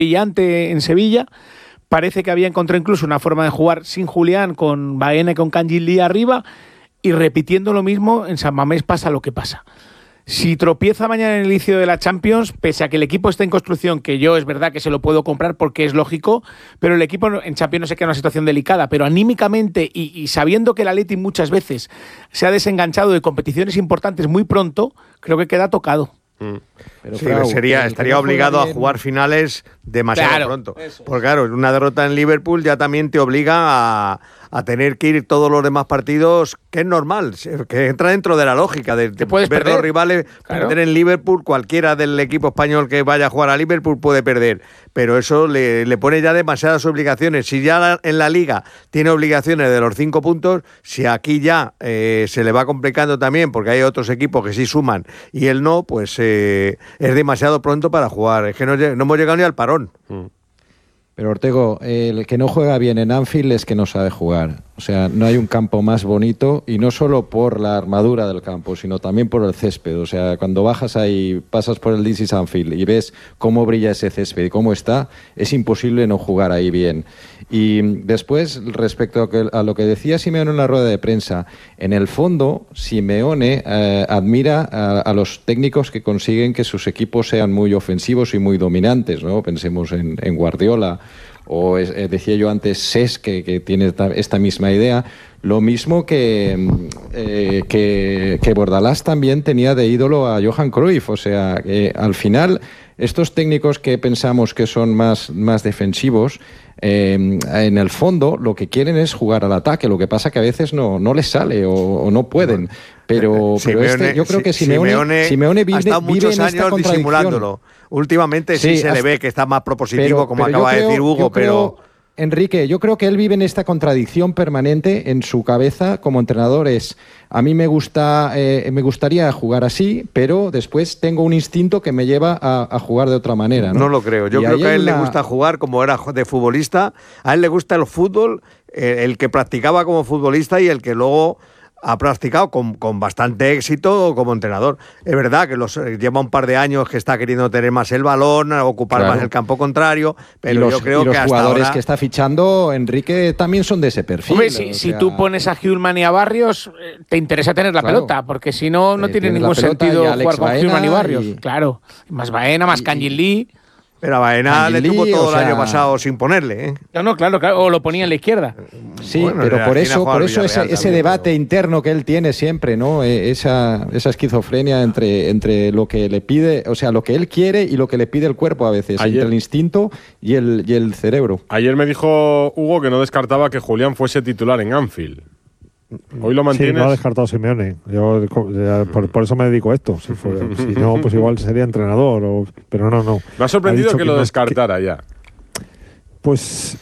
brillante en Sevilla. Parece que había encontrado incluso una forma de jugar sin Julián, con Baena y con Kangin Lee arriba, y repitiendo lo mismo, en San Mamés pasa lo que pasa. Si tropieza mañana en el inicio de la Champions, pese a que el equipo esté en construcción, que yo es verdad que se lo puedo comprar porque es lógico, pero el equipo en Champions no sé qué es una situación delicada, pero anímicamente y sabiendo que el Atleti muchas veces se ha desenganchado de competiciones importantes muy pronto, creo que queda tocado. Pero sí, estaría obligado a jugar finales demasiado pronto. Porque claro, una derrota en Liverpool ya también te obliga a tener que ir todos los demás partidos, que es normal, que entra dentro de la lógica de ver perder. Los rivales perder en Liverpool. Cualquiera del equipo español que vaya a jugar a Liverpool puede perder, pero eso le pone ya demasiadas obligaciones. Si ya en la Liga tiene obligaciones de los 5 puntos, si aquí ya se le va complicando también porque hay otros equipos que sí suman y él no, pues es demasiado pronto para jugar. Es que no hemos llegado ni al parón. Pero Ortego, el que no juega bien en Anfield es que no sabe jugar. O sea, no hay un campo más bonito, y no solo por la armadura del campo, sino también por el césped. O sea, cuando bajas ahí, pasas por el This is Anfield y ves cómo brilla ese césped y cómo está, es imposible no jugar ahí bien. Y después, respecto a lo que decía Simeone en la rueda de prensa, en el fondo, Simeone admira a los técnicos que consiguen que sus equipos sean muy ofensivos y muy dominantes, ¿no? Pensemos en Guardiola, o decía yo antes Cesc, que tiene esta misma idea. Lo mismo que Bordalás también tenía de ídolo a Johan Cruyff. O sea, que al final estos técnicos que pensamos que son más defensivos, en el fondo lo que quieren es jugar al ataque. Lo que pasa que a veces no les sale o no pueden. Pero yo creo que Simeone vive, ha estado muchos años disimulándolo. Últimamente sí se le ve que está más propositivo, como acaba de decir Hugo, pero... Enrique, yo creo que él vive en esta contradicción permanente en su cabeza como entrenador. A mí me gustaría jugar así, pero después tengo un instinto que me lleva a jugar de otra manera, ¿no? No lo creo. Yo creo que a él le gusta jugar como era de futbolista. A él le gusta el fútbol, el que practicaba como futbolista y el que luego ha practicado con bastante éxito como entrenador. Es verdad que lleva un par de años que está queriendo tener más el balón, ocupar más el campo contrario, pero yo creo que hasta ahora... los jugadores que está fichando, Enrique, también son de ese perfil. Hombre, si tú pones a Hjulman y a Barrios, te interesa tener la pelota, porque si no, no tiene ningún sentido jugar con Hjulman y Barrios. Claro, más Baena, más Kangin Lee... Pero a Baena le tuvo todo el año pasado sin ponerle, ¿eh? No, claro, o lo ponía en la izquierda. Sí, bueno, pero por eso ese debate interno que él tiene siempre, ¿no? Esa esquizofrenia entre lo que le pide, o sea, lo que él quiere y lo que le pide el cuerpo a veces, entre el instinto y el cerebro. Ayer me dijo Hugo que no descartaba que Julián fuese titular en Anfield. ¿Hoy lo mantienes? Sí, no ha descartado Simeone. Yo por eso me dedico a esto. Si no, pues igual sería entrenador. Pero no. Me ha sorprendido que lo descartara ya. Pues,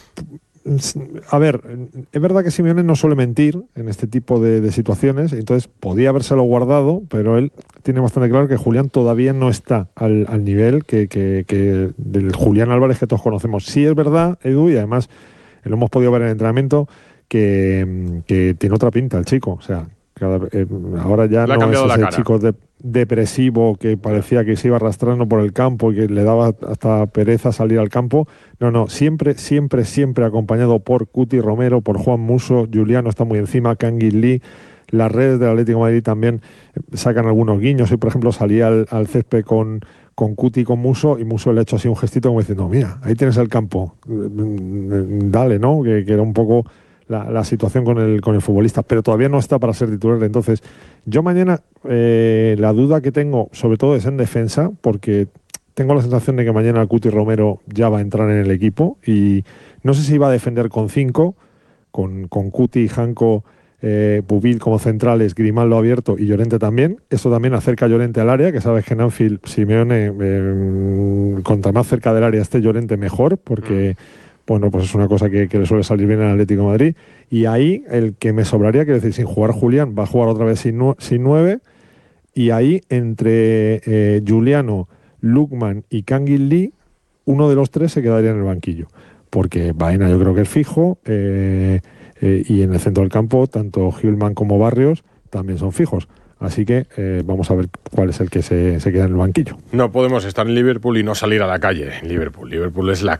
a ver, es verdad que Simeone no suele mentir en este tipo de situaciones, entonces podía habérselo guardado, pero él tiene bastante claro que Julián todavía no está al nivel que del Julián Álvarez que todos conocemos. Sí es verdad, Edu, y además lo hemos podido ver en el entrenamiento, que tiene otra pinta el chico. O sea, ahora ya no es ese chico depresivo que parecía que se iba arrastrando por el campo y que le daba hasta pereza salir al campo. No, siempre acompañado por Cuti Romero, por Juan Musso. Juliano está muy encima, Kangin Lee. Las redes del Atlético de Madrid también sacan algunos guiños. Hoy, por ejemplo, salía al césped con Cuti y con Musso, y Musso le ha hecho así un gestito como diciendo, mira, ahí tienes el campo, dale, ¿no? Que era un poco la situación con el futbolista, pero todavía no está para ser titular. Entonces, yo mañana la duda que tengo sobre todo es en defensa, porque tengo la sensación de que mañana el Cuti Romero ya va a entrar en el equipo, y no sé si va a defender con 5, con Cuti, Janko, Pubil como centrales, Grimaldo abierto y Llorente también. Esto también acerca a Llorente al área, que sabes que en Anfield Simeone, contra más cerca del área esté Llorente mejor, porque bueno, pues es una cosa que le suele salir bien al Atlético de Madrid. Y ahí el que me sobraría, quiero decir, sin jugar Julián, va a jugar otra vez sin 9, y ahí entre Juliano, Lookman y Kangin Lee, uno de los 3 se quedaría en el banquillo, porque Baena yo creo que es fijo, y en el centro del campo tanto Hjulman como Barrios también son fijos. Así que vamos a ver cuál es el que se queda en el banquillo. No podemos estar en Liverpool y no salir a la calle en Liverpool. Liverpool es la